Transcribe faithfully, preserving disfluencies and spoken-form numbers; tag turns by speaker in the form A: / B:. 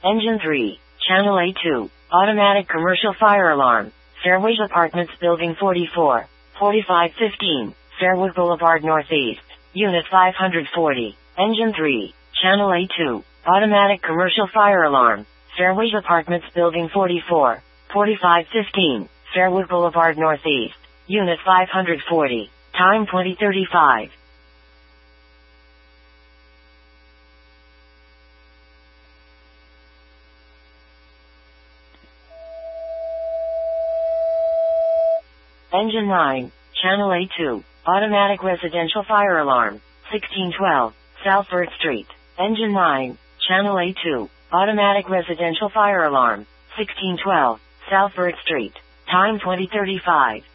A: Engine three, Channel A two, automatic commercial fire alarm, Fairways Apartments Building forty-four, forty-five fifteen, Fairwood Boulevard Northeast, Unit five forty. Engine three, Channel A two, automatic commercial fire alarm, Fairways Apartments Building forty-four, forty-five fifteen, Fairwood Boulevard Northeast, Unit five forty, time twenty thirty-five. Engine nine, Channel A two, automatic residential fire alarm, sixteen twelve, South Burt Street. Engine nine, Channel A two, automatic residential fire alarm, sixteen twelve, South Burt Street. Time twenty thirty-five.